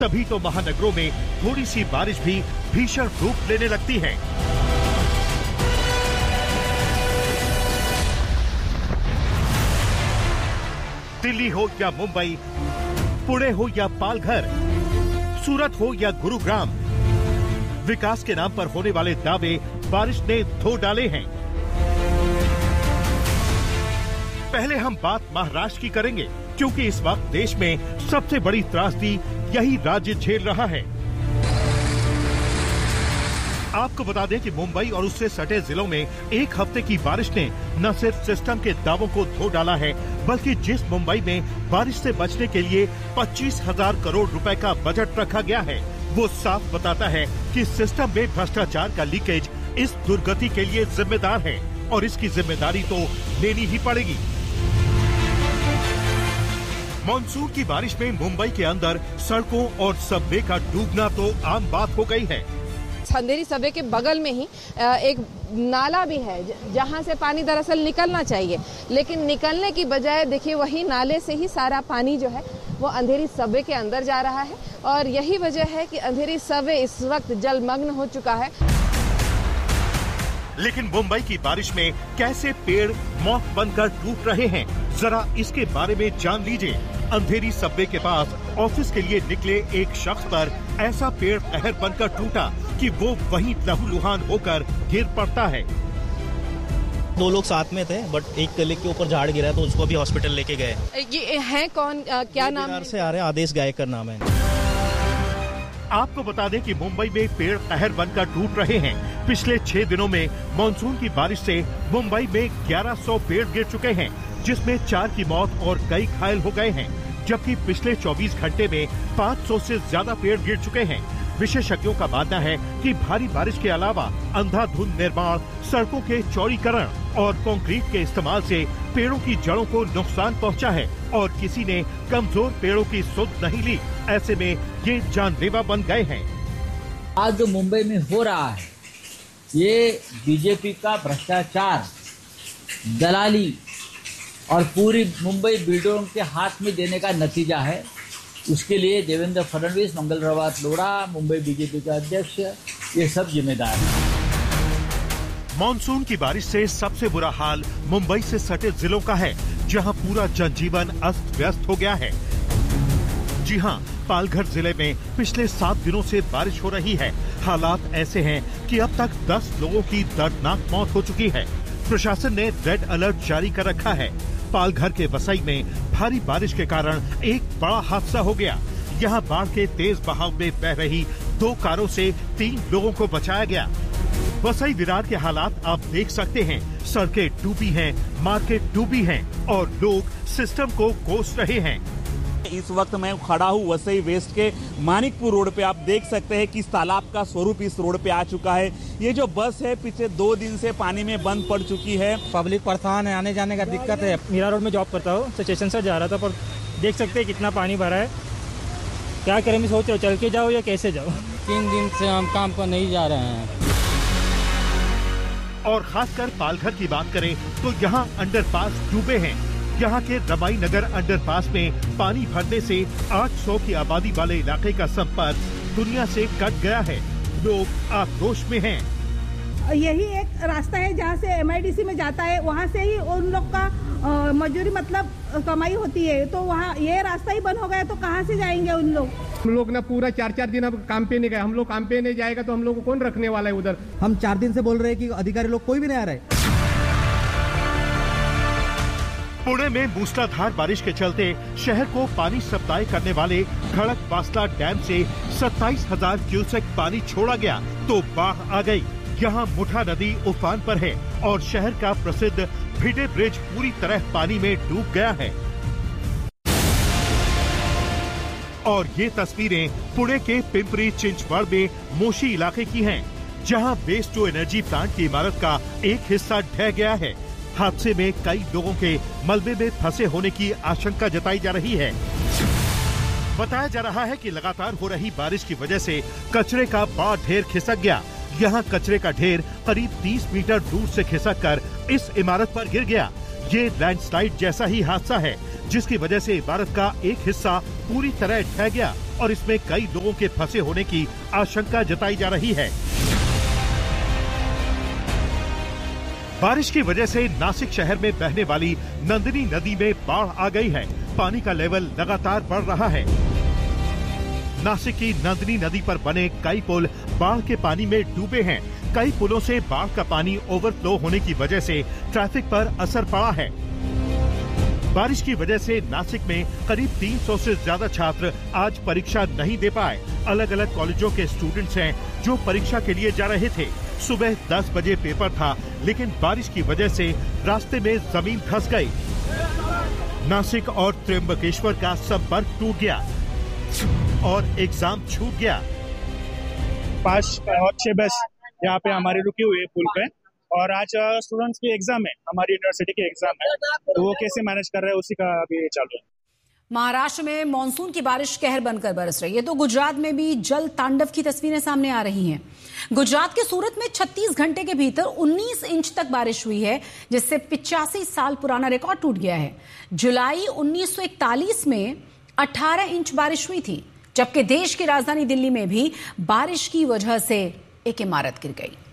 तभी तो महानगरों में थोड़ी सी बारिश भी भीषण रूप लेने लगती है। दिल्ली हो या मुंबई, पुणे हो या पालघर, सूरत हो या गुरुग्राम, विकास के नाम पर होने वाले दावे बारिश ने धो डाले हैं। पहले हम बात महाराष्ट्र की करेंगे, क्योंकि इस वक्त देश में सबसे बड़ी त्रासदी यही राज्य झेल रहा है। आपको बता दें कि मुंबई और उससे सटे जिलों में एक हफ्ते की बारिश ने न सिर्फ सिस्टम के दावों को धो डाला है, बल्कि जिस मुंबई में बारिश से बचने के लिए 25,000 करोड़ रुपए का बजट रखा गया है, वो साफ बताता है कि सिस्टम में भ्रष्टाचार का लीकेज इस दुर्गति के लिए जिम्मेदार है और इसकी जिम्मेदारी तो लेनी ही पड़ेगी। मॉनसून की बारिश में मुंबई के अंदर सड़कों और सबवे का डूबना तो आम बात हो गई है। अंधेरी सबवे के बगल में ही एक नाला भी है जहां से पानी दरअसल निकलना चाहिए, लेकिन निकलने की बजाय देखिए वही नाले से ही सारा पानी जो है वो अंधेरी सबवे के अंदर जा रहा है और यही वजह है कि अंधेरी सबवे इस वक्त जलमग्न हो चुका है। लेकिन मुंबई की बारिश में कैसे पेड़ मौत बनकर टूट रहे हैं, जरा इसके बारे में जान लीजिए। अंधेरी सबवे के पास ऑफिस के लिए निकले एक शख्स पर ऐसा पेड़ कहर बनकर टूटा कि वो वहीं लहूलुहान होकर गिर पड़ता है। 2 लोग साथ में थे, बट एक कलीग के ऊपर झाड़ गिरा तो उसको भी हॉस्पिटल लेके गए। ये है कौन, क्या नाम है? से आ रहे हैं, आदेश गायकर नाम है। आपको बता दें कि मुंबई में पेड़ कहर बनकर टूट रहे हैं। पिछले 6 दिनों में मानसून की बारिश से मुंबई में 1100 पेड़ गिर चुके हैं, जिसमें 4 की मौत और कई घायल हो गए हैं, जबकि पिछले 24 घंटे में 500 से ज्यादा पेड़ गिर चुके हैं। विशेषज्ञों का मानना है कि भारी बारिश के अलावा अंधाधुंध निर्माण, सड़कों के चौड़ीकरण और कंक्रीट के इस्तेमाल से पेड़ों की जड़ों को नुकसान पहुंचा है और किसी ने कमजोर पेड़ों की सुध नहीं ली। ऐसे में ये जानलेवा बन गए हैं। आज जो मुंबई में हो रहा है, ये बीजेपी का भ्रष्टाचार, दलाली और पूरी मुंबई बिल्डरों के हाथ में देने का नतीजा है। उसके लिए देवेंद्र फडणवीस, मंगल प्रभात लोढ़ा, मुंबई बीजेपी का अध्यक्ष, ये सब जिम्मेदार हैं। मॉनसून की बारिश से सबसे बुरा हाल मुंबई से सटे जिलों का है, जहां पूरा जनजीवन अस्त व्यस्त हो गया है। जी हां, पालघर जिले में पिछले 7 दिनों से बारिश हो रही है। हालात ऐसे हैं कि अब तक 10 लोगों की दर्दनाक मौत हो चुकी है। प्रशासन ने रेड अलर्ट जारी कर रखा है। पालघर के वसई में भारी बारिश के कारण एक बड़ा हादसा हो गया। यहां बाढ़ के तेज बहाव में बह रही 2 कारों से 3 लोगों को बचाया गया। वसई विरार के हालात आप देख सकते हैं। सड़कें डूबी हैं, मार्केट डूबी हैं और लोग सिस्टम को कोस रहे हैं। इस वक्त मैं खड़ा हूँ वसई वेस्ट के मानिकपुर रोड पे। आप देख सकते हैं कि इस तालाब का स्वरूप इस रोड पे आ चुका है। ये जो बस है पिछले 2 दिन से पानी में बंद पड़ चुकी है। पब्लिक परेशान है, आने जाने का दिक्कत है। मीरा रोड में जॉब करता हूँ, स्टेशन से जा रहा था, पर देख सकते हैं कितना पानी भरा है। क्या करें, मैं सोच रहा हूँ चल के जाओ या कैसे जाओ। 3 दिन से हम काम पर नहीं जा रहे हैं। और खासकर पालघर की बात करें तो यहाँ अंडरपास डूबे हैं। यहाँ के रमाई नगर अंडरपास में पानी भरने से 800 की आबादी वाले इलाके का संपर्क दुनिया से कट गया है। लोग आक्रोश में हैं। यही एक रास्ता है जहाँ से MIDC में जाता है, वहाँ से ही उन लोग का मजदूरी मतलब कमाई होती है। तो वहाँ ये रास्ता ही बंद हो गया तो कहाँ से जाएंगे उन लोग। हम लोग ना पूरा 4-4 दिन अब काम पे नहीं गए। हम लोग काम पे नहीं जाएगा तो हम लोग को कौन रखने वाला है उधर। हम 4 दिन से बोल रहे हैं कि अधिकारी लोग कोई भी नहीं आ रहा है। पुणे में मूसलाधार बारिश के चलते शहर को पानी सप्लाई करने वाले खड़कवासला डैम से 27,000 क्यूसेक पानी छोड़ा गया तो बाढ़ आ गई। यहाँ मुठा नदी उफान पर है और शहर का प्रसिद्ध भिडे ब्रिज पूरी तरह पानी में डूब गया है। और ये तस्वीरें पुणे के पिंपरी चिंचवड़ में मोशी इलाके की हैं, जहाँ वेस्ट टू एनर्जी प्लांट की इमारत का एक हिस्सा ढह गया है। हादसे में कई लोगों के मलबे में फंसे होने की आशंका जताई जा रही है। बताया जा रहा है कि लगातार हो रही बारिश की वजह से कचरे का बड़ा ढेर खिसक गया। यहाँ कचरे का ढेर करीब 30 मीटर दूर से खिसक कर इस इमारत पर गिर गया। ये लैंडस्लाइड जैसा ही हादसा है, जिसकी वजह से इमारत का एक हिस्सा पूरी तरह ढह गया और इसमें कई लोगों के फंसे होने की आशंका जताई जा रही है। बारिश की वजह से नासिक शहर में बहने वाली नंदिनी नदी में बाढ़ आ गई है। पानी का लेवल लगातार बढ़ रहा है। नासिक की नंदिनी नदी पर बने कई पुल बाढ़ के पानी में डूबे हैं। कई पुलों से बाढ़ का पानी ओवरफ्लो होने की वजह से ट्रैफिक पर असर पड़ा है। बारिश की वजह से नासिक में करीब 300 से ज्यादा छात्र आज परीक्षा नहीं दे पाए। अलग अलग कॉलेजों के स्टूडेंट्स हैं जो परीक्षा के लिए जा रहे थे। सुबह 10 बजे पेपर था, लेकिन बारिश की वजह से रास्ते में जमीन धंस गई। नासिक और त्र्यंबकेश्वर का संपर्क टूट गया और एग्जाम छूट गया। 5 और 6 बस यहाँ पे हमारी रुकी हुई है पुल पे, और आज स्टूडेंट्स की एग्जाम है, हमारी यूनिवर्सिटी की एग्जाम है, तो वो कैसे मैनेज कर रहे हैं उसी का अभी चालू है। महाराष्ट्र में मानसून की बारिश कहर बनकर बरस रही है, तो गुजरात में भी जल तांडव की तस्वीरें सामने आ रही हैं। गुजरात के सूरत में 36 घंटे के भीतर 19 इंच तक बारिश हुई है, जिससे 85 साल पुराना रिकॉर्ड टूट गया है। जुलाई 1941 में 18 इंच बारिश हुई थी, जबकि देश की राजधानी दिल्ली में भी बारिश की वजह से एक इमारत गिर गई।